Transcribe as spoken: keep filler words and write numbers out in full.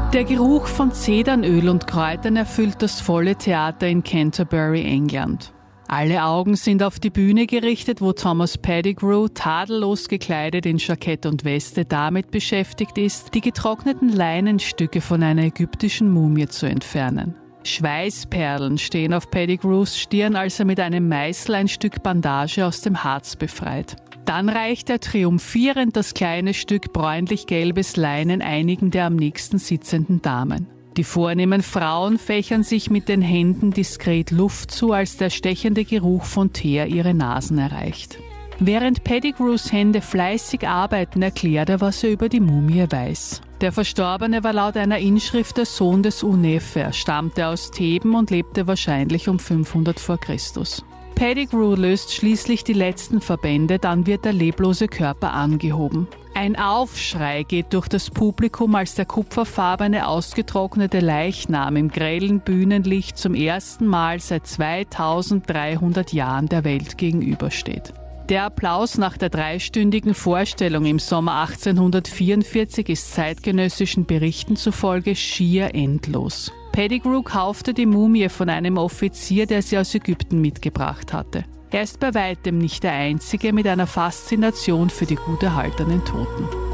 Der Geruch von Zedernöl und Kräutern erfüllt das volle Theater in Canterbury, England. Alle Augen sind auf die Bühne gerichtet, wo Thomas Pettigrew, tadellos gekleidet in Jackett und Weste, damit beschäftigt ist, die getrockneten Leinenstücke von einer ägyptischen Mumie zu entfernen. Schweißperlen stehen auf Pettigrews Stirn, als er mit einem Meißel ein Stück Bandage aus dem Harz befreit. Dann reicht er triumphierend das kleine Stück bräunlich-gelbes Leinen einigen der am nächsten sitzenden Damen. Die vornehmen Frauen fächern sich mit den Händen diskret Luft zu, als der stechende Geruch von Teer ihre Nasen erreicht. Während Pettigrews Hände fleißig arbeiten, erklärt er, was er über die Mumie weiß. Der Verstorbene war laut einer Inschrift der Sohn des Unefe. Er stammte aus Theben und lebte wahrscheinlich um fünfhundert vor Christus. Pettigrew löst schließlich die letzten Verbände, dann wird der leblose Körper angehoben. Ein Aufschrei geht durch das Publikum, als der kupferfarbene, ausgetrocknete Leichnam im grellen Bühnenlicht zum ersten Mal seit zweitausenddreihundert Jahren der Welt gegenübersteht. Der Applaus nach der dreistündigen Vorstellung im Sommer achtzehnhundertvierundvierzig ist zeitgenössischen Berichten zufolge schier endlos. Pettigrew kaufte die Mumie von einem Offizier, der sie aus Ägypten mitgebracht hatte. Er ist bei weitem nicht der Einzige mit einer Faszination für die gut erhaltenen Toten.